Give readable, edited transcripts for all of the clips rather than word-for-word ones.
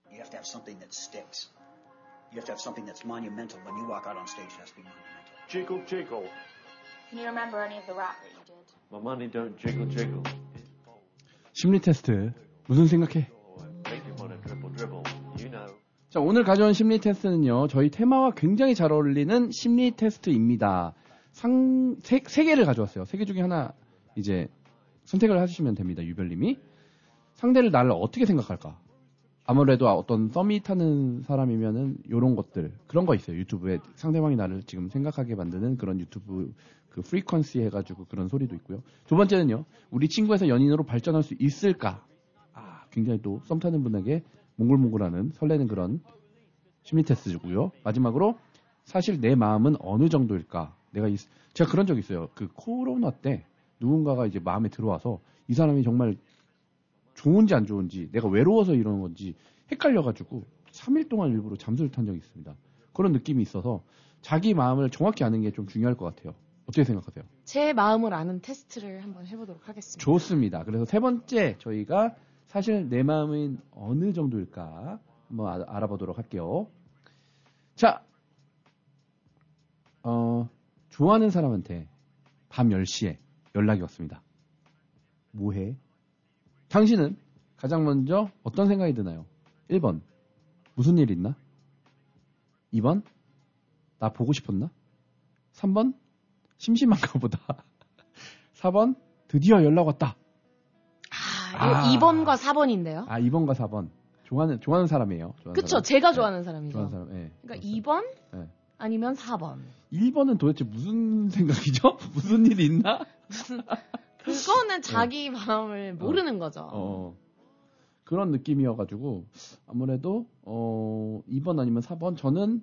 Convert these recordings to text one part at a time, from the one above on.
You have to have something that sticks. You have to have something that's monumental. When you walk out on stage, it has to be monumental. Jiggle, jiggle. Can you remember any of the rap that you did? My money don't jiggle, jiggle. 심리 테스트 무슨 생각해? Make you wanna dribble, dribble. You know. 자, 오늘 가져온 심리 테스트는요, 저희 테마와 굉장히 잘 어울리는 심리 테스트입니다. 세 개를 가져왔어요. 세 개 중에 하나 이제 선택을 해주시면 됩니다. 유별님이. 상대를 나를 어떻게 생각할까? 아무래도 어떤 서밋하는 사람이면은 요런 것들, 그런 거 있어요. 유튜브에 상대방이 나를 지금 생각하게 만드는 그런 유튜브 그 프리퀀시 해가지고 그런 소리도 있고요. 두 번째는요, 우리 친구에서 연인으로 발전할 수 있을까? 굉장히 또 썸 타는 분에게 몽글몽글하는 설레는 그런 심리 테스트고요. 마지막으로 사실 내 마음은 어느 정도일까? 제가 그런 적 있어요. 그 코로나 때 누군가가 이제 마음에 들어와서 이 사람이 정말 좋은지 안 좋은지, 내가 외로워서 이러는 건지 헷갈려가지고 3일 동안 일부러 잠수를 탄 적이 있습니다. 그런 느낌이 있어서 자기 마음을 정확히 아는 게 좀 중요할 것 같아요. 어떻게 생각하세요? 제 마음을 아는 테스트를 한번 해보도록 하겠습니다. 좋습니다. 그래서 세 번째 저희가 사실 내 마음은 어느 정도일까 한번 알아보도록 할게요. 자, 좋아하는 사람한테 밤 10시에 연락이 왔습니다. 뭐해? 당신은 가장 먼저 어떤 생각이 드나요? 1번, 무슨 일 있나? 2번, 나 보고 싶었나? 3번, 심심한가 보다. 4번, 드디어 연락 왔다. 2번과 4번인데요. 2번과 4번. 좋아하는 사람이에요. 그쵸, 제가 좋아하는 사람이죠. 좋아하는 사람, 네. 그러니까 2번 네. 아니면 4번. 1번은 도대체 무슨 생각이죠? 무슨 일이 있나? 그거는 자기 마음을 모르는 거죠. 그런 느낌이어가지고 아무래도 2번 아니면 4번. 저는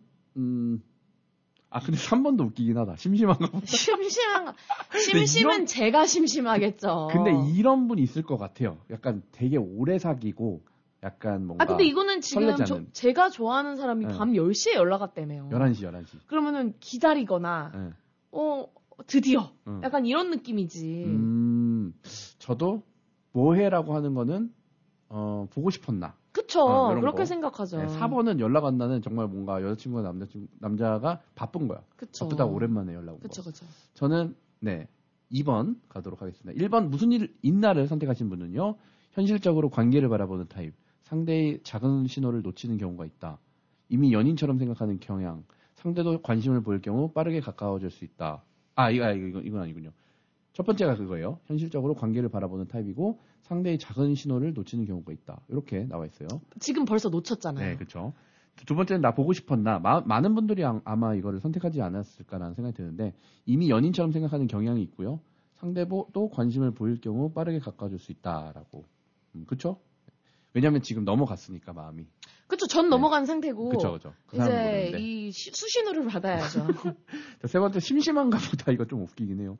근데 3번도 웃기긴 하다. 심심한가 보다. 심심은 제가 심심하겠죠. 근데 이런 분 있을 것 같아요. 약간 되게 오래 사귀고 약간 뭔가 근데 이거는 지금 제가 좋아하는 사람이 밤 10시에 연락 왔다며요. 11시. 그러면은 기다리거나 드디어 약간 이런 느낌이지. 저도 뭐해라고 하는 거는 보고 싶었나. 그쵸. 그렇게 거. 생각하죠. 네, 4번은 연락 왔나는 정말 뭔가 여자친구나 남자가 바쁜 거야. 그쵸. 바쁘다고 오랜만에 연락 온 거. 그쵸. 저는 2번 가도록 하겠습니다. 1번 무슨 일 있나를 선택하신 분은요. 현실적으로 관계를 바라보는 타입. 상대의 작은 신호를 놓치는 경우가 있다. 이미 연인처럼 생각하는 경향. 상대도 관심을 보일 경우 빠르게 가까워질 수 있다. 이건 아니군요. 첫 번째가 그거예요. 현실적으로 관계를 바라보는 타입이고 상대의 작은 신호를 놓치는 경우가 있다. 이렇게 나와 있어요. 지금 벌써 놓쳤잖아요. 네, 그렇죠. 두 번째는 나 보고 싶었나. 많은 분들이 아마 이거를 선택하지 않았을까라는 생각이 드는데 이미 연인처럼 생각하는 경향이 있고요. 상대도 관심을 보일 경우 빠르게 가까워질 수 있다라고. 그렇죠? 왜냐하면 지금 넘어갔으니까 마음이. 그렇죠. 전 넘어간 상태고. 그렇죠. 이제 이 수신호를 받아야죠. 자, 세 번째 심심한가 보다. 이거 좀 웃기긴 해요.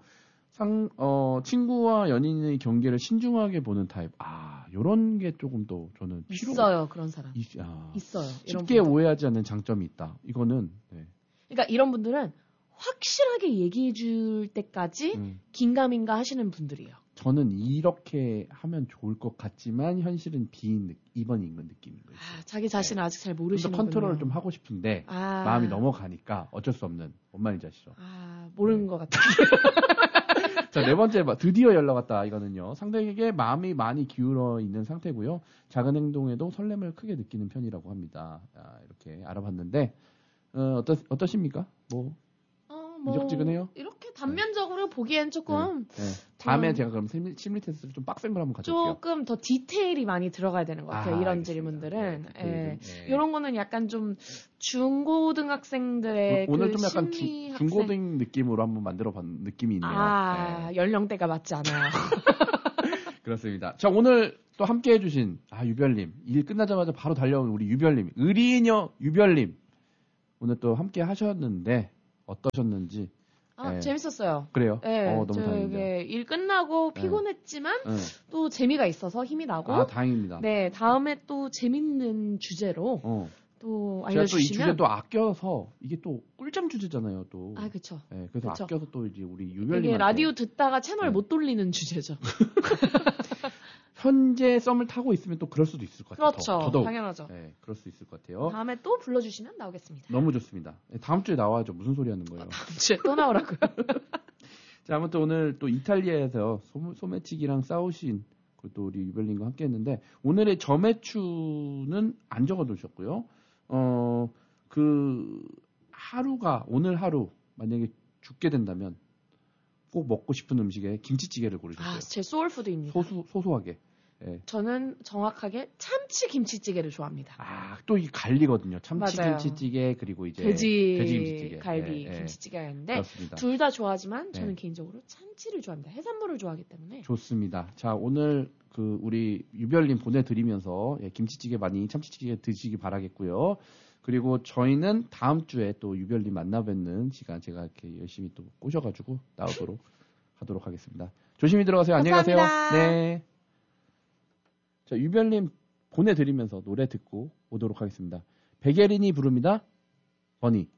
친구와 연인의 경계를 신중하게 보는 타입. 요런 게 조금 더 저는 있어요. 그런 사람. 있어요. 쉽게 오해하지 않는 장점이 있다. 이거는. 네. 그러니까 이런 분들은 확실하게 얘기해 줄 때까지 긴가민가 하시는 분들이에요. 저는 이렇게 하면 좋을 것 같지만 현실은 B번 인근 느낌인 거예요. 자기 자신을 아직 잘 모르시는군요. 컨트롤을 좀 하고 싶은데 마음이 넘어가니까 어쩔 수 없는. 뭔 말인지 아시죠? 모르는 것 같아요. 자, 네 번째, 드디어 연락 왔다. 이거는요. 상대에게 마음이 많이 기울어 있는 상태고요. 작은 행동에도 설렘을 크게 느끼는 편이라고 합니다. 이렇게 알아봤는데 어떠십니까? 미적지근해요? 이렇게 단면적으로 보기엔 조금. 다음에 제가 그럼 심리 테스트를 좀 빡센 걸 한번 가져올게요. 조금 더 디테일이 많이 들어가야 되는 것 같아요. 이런 질문들은. 이런 거는 약간 좀 중고등학생들의 오늘 그 좀 약간 중고등 느낌으로 한번 만들어본 느낌이 있네요. 연령대가 맞지 않아요. 그렇습니다. 자, 오늘 또 함께 해주신 유별님. 일 끝나자마자 바로 달려온 우리 유별님. 의리인여 유별님. 오늘 또 함께 하셨는데 어떠셨는지. 재밌었어요. 그래요? 네, 너무 다행이네요. 일 끝나고 피곤했지만 또 재미가 있어서 힘이 나고. 다행입니다. 네, 다음에 또 재밌는 주제로 또 알려주시면. 제가 또 이 주제 또 아껴서 이게 또 꿀잠 주제잖아요, 또. 그렇죠. 네, 그래서 아껴서 또 이제 우리 유별님. 이게 라디오 듣다가 채널 못 돌리는 주제죠. 현재 썸을 타고 있으면 또 그럴 수도 있을 것 같아요. 그렇죠. 더더욱. 당연하죠. 네, 그럴 수 있을 것 같아요. 다음에 또 불러주시면 나오겠습니다. 너무 좋습니다. 네, 다음 주에 나와야죠. 무슨 소리 하는 거예요. 다음 주에 또 나오라고요. 자, 아무튼 오늘 또 이탈리아에서 소매치기랑 싸우신 또 우리 유별님과 함께 했는데, 오늘의 점매추는 안 적어 두셨고요. 오늘 하루, 만약에 죽게 된다면 꼭 먹고 싶은 음식에 김치찌개를 고르셨어요. 제 소울푸드입니다. 소소하게. 예. 저는 정확하게 참치 김치찌개를 좋아합니다. 또 이 갈리거든요. 참치 맞아요. 김치찌개, 그리고 이제 돼지 김치찌개. 갈비 예, 김치찌개가 있는데 그렇습니다. 둘 다 좋아하지만 저는 네. 개인적으로 참치를 좋아합니다. 해산물을 좋아하기 때문에. 좋습니다. 자, 오늘 우리 유별님 보내드리면서 김치찌개 많이 참치찌개 드시기 바라겠고요. 그리고 저희는 다음 주에 또 유별님 만나뵙는 시간 제가 이렇게 열심히 또 꼬셔가지고 나오도록 하도록 하겠습니다. 조심히 들어가세요. 안녕히 가세요. 감사합니다. 네. 자, 유별님 보내드리면서 노래 듣고 오도록 하겠습니다. 백예린이 부릅니다. 버니.